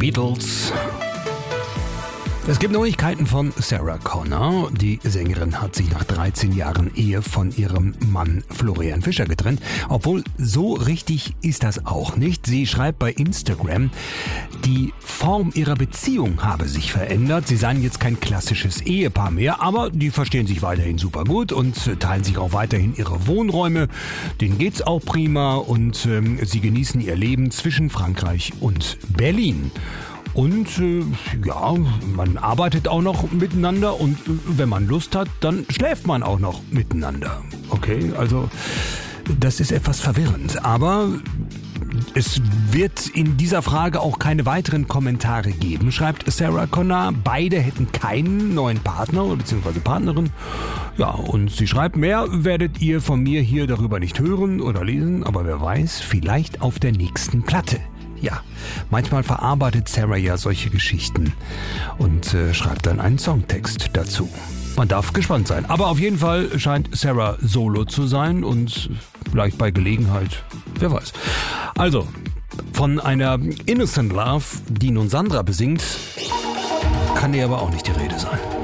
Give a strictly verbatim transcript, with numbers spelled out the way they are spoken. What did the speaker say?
Beatles. Es gibt Neuigkeiten von Sarah Connor. Die Sängerin hat sich nach dreizehn Jahren Ehe von ihrem Mann Florian Fischer getrennt. Obwohl, so richtig ist das auch nicht. Sie schreibt bei Instagram, die Form ihrer Beziehung habe sich verändert. Sie seien jetzt kein klassisches Ehepaar mehr, aber die verstehen sich weiterhin super gut und teilen sich auch weiterhin ihre Wohnräume. Denen geht's auch prima und ähm, sie genießen ihr Leben zwischen Frankreich und Berlin. Und äh, ja, man arbeitet auch noch miteinander und äh, wenn man Lust hat, dann schläft man auch noch miteinander. Okay, also das ist etwas verwirrend, aber es wird in dieser Frage auch keine weiteren Kommentare geben, schreibt Sarah Connor. Beide hätten keinen neuen Partner bzw. Partnerin. Ja, und sie schreibt, mehr werdet ihr von mir hier darüber nicht hören oder lesen, aber wer weiß, vielleicht auf der nächsten Platte. Ja, manchmal verarbeitet Sarah ja solche Geschichten und äh, schreibt dann einen Songtext dazu. Man darf gespannt sein. Aber auf jeden Fall scheint Sarah solo zu sein und vielleicht bei Gelegenheit, wer weiß. Also, von einer Innocent Love, die nun Sandra besingt, kann dir aber auch nicht die Rede sein.